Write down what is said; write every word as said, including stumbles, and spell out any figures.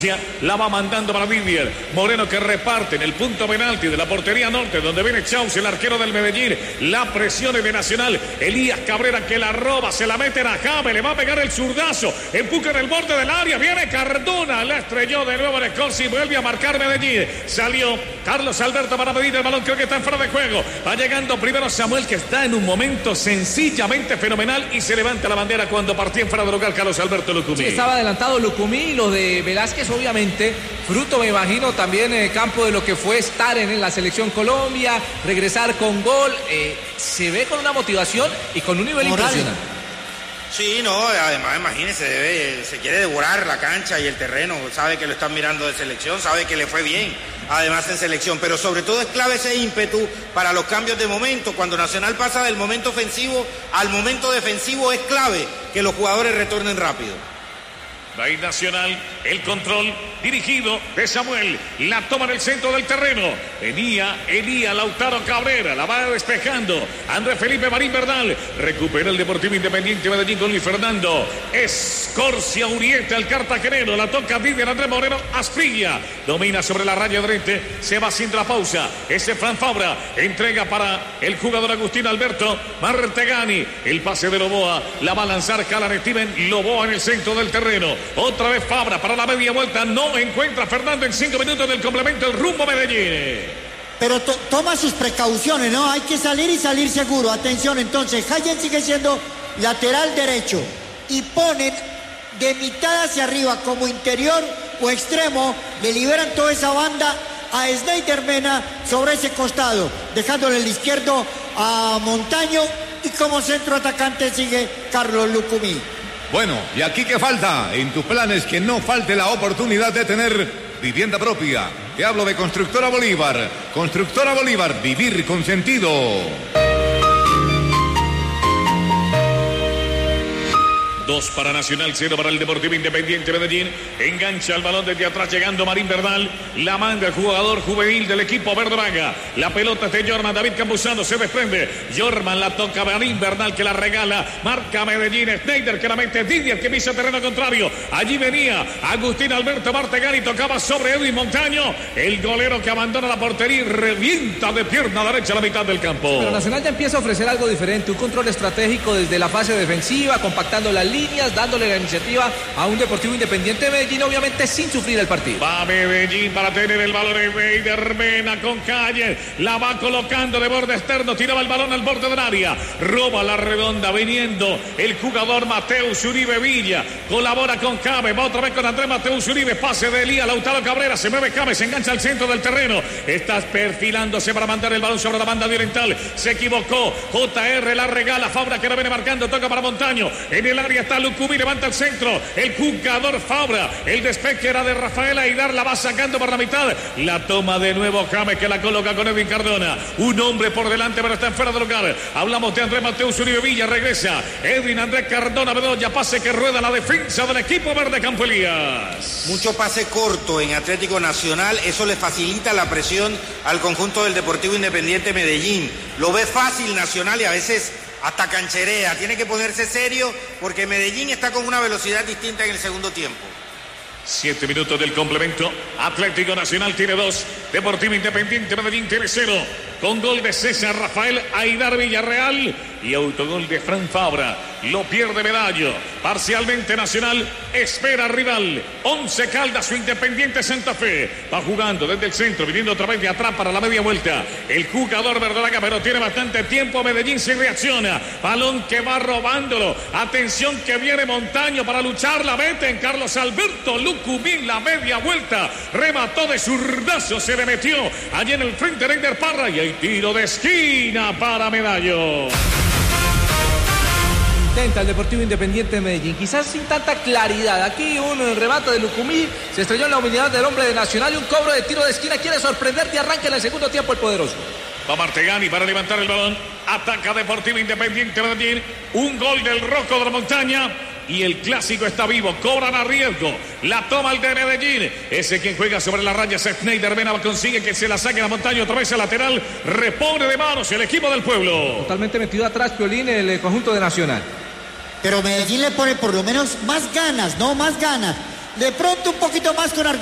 La va mandando para Didier Moreno, que reparte en el punto penalti de la portería norte, donde viene Chaus, el arquero del Medellín. La presión de Nacional. Elías Cabrera, que la roba, se la meten a James, le va a pegar el zurdazo, empuja en el borde del área, viene Cardona, la estrelló de nuevo en Escorsi, vuelve a marcar Medellín. Salió Carlos Alberto para pedir el balón, creo que está en fuera de juego. Va llegando primero Samuel, que está en un momento sencillamente fenomenal, y se levanta la bandera cuando partía en fuera de lugar Carlos Alberto Lucumí. Sí, estaba adelantado Lucumí, y lo de Velázquez obviamente fruto, me imagino, también en el campo de lo que fue estar en la selección Colombia, regresar con gol, eh, se ve con una motivación y con un nivel Moral. impresionante. Sí, no, además imagínese, debe, se quiere devorar la cancha y el terreno, sabe que lo están mirando de selección, sabe que le fue bien, además en selección, pero sobre todo es clave ese ímpetu para los cambios de momento. Cuando Nacional pasa del momento ofensivo al momento defensivo, es clave que los jugadores retornen rápido. Va a ir Nacional, el control dirigido de Samuel, la toma en el centro del terreno, venía, venía Lautaro Cabrera, la va despejando, Andrés Felipe Marín Bernal, recupera el Deportivo Independiente Medellín con Luis Fernando, Escorcia Urieta, el cartagenero, la toca Vivian Andrés Moreno, Asprilla, domina sobre la raya derecha, se va sin la pausa, ese Fran Fabra, entrega para el jugador Agustín Alberto Martegani, el pase de Loboa, la va a lanzar Jalan Steven, Loboa en el centro del terreno. Otra vez Fabra para la media vuelta, no encuentra Fernando en cinco minutos del complemento, el rumbo Medellín. Pero to toma sus precauciones, ¿no? Hay que salir y salir seguro. Atención, entonces, Hayen sigue siendo lateral derecho y ponen de mitad hacia arriba como interior o extremo, le liberan toda esa banda a Snyder Mena sobre ese costado, dejándole el izquierdo a Montaño, y como centro atacante sigue Carlos Lucumí. Bueno, ¿y aquí qué falta? En tus planes que no falte la oportunidad de tener vivienda propia. Te hablo de Constructora Bolívar. Constructora Bolívar, vivir con sentido. Dos para Nacional, cero para el Deportivo Independiente Medellín. Engancha el balón desde atrás, llegando Marín Bernal. La manda el jugador juvenil del equipo verde vaga. La pelota es de Jorman, David Campuzano se desprende. Jorman la toca Marín Bernal, que la regala. Marca Medellín, Snyder que la mete, Didier que pisa terreno contrario. Allí venía Agustín Alberto Martegani, tocaba sobre Edwin Montaño. El golero que abandona la portería y revienta de pierna derecha a la mitad del campo. Pero Nacional ya empieza a ofrecer algo diferente, un control estratégico desde la fase defensiva, compactando la líneas, dándole la iniciativa a un Deportivo Independiente de Medellín, obviamente sin sufrir el partido. Va Medellín para tener el balón de Snyder Mena con Calle, la va colocando de borde externo, tiraba el balón al borde del área, roba la redonda, viniendo el jugador Mateus Uribe Villa, colabora con Cabe, va otra vez con Andrés Mateus Uribe, pase de Elías, Lautaro Cabrera, se mueve Cabe, se engancha al centro del terreno, está perfilándose para mandar el balón sobre la banda oriental, se equivocó, J R la regala, Fabra que la viene marcando, toca para Montaño, en el área está Lucumí, levanta el centro, el jugador Fabra, el despeje era de Rafael Aidar, la va sacando por la mitad, la toma de nuevo James que la coloca con Edwin Cardona, un hombre por delante pero está en fuera de lugar, hablamos de Andrés Mateus Uribe Villa, regresa Edwin Andrés Cardona, Bedoya, pase que rueda la defensa del equipo verde Campo Elías. Mucho pase corto en Atlético Nacional, eso le facilita la presión al conjunto del Deportivo Independiente Medellín, lo ve fácil Nacional y a veces hasta cancherea, tiene que ponerse serio porque Medellín está con una velocidad distinta en el segundo tiempo. Siete minutos del complemento. Atlético Nacional tiene dos, Deportivo Independiente Medellín tiene cero, con gol de César Rafael Aidar Villarreal y autogol de Fran Fabra. Lo pierde Medallo. Parcialmente Nacional espera rival. Once Caldas o Independiente Santa Fe. Va jugando desde el centro, viniendo otra vez de atrás para la media vuelta. El jugador verdolaga, pero tiene bastante tiempo. Medellín se reacciona. Balón que va robándolo. Atención que viene Montaño para luchar. La mete en Carlos Alberto Lucumí. La media vuelta. Remató de zurdazo. Se le metió allí en el frente de Eider Parra. Y hay tiro de esquina para Medallo. Intenta el Deportivo Independiente de Medellín, quizás sin tanta claridad. Aquí un remate de Lucumí, se estrelló en la unidad del hombre de Nacional y un cobro de tiro de esquina. Quiere sorprender de arranque en el segundo tiempo el poderoso. Va Martegani para levantar el balón. Ataca Deportivo Independiente de Medellín. Un gol del Rocco de la Montaña. Y el clásico está vivo, cobran a riesgo, la toma el de Medellín, ese quien juega sobre la raya, Snyder Mena consigue que se la saque a la Montaña, otra vez a lateral, repone de manos el equipo del pueblo. Totalmente metido atrás Piolín, el conjunto de Nacional. Pero Medellín le pone por lo menos más ganas, no más ganas. De pronto un poquito más con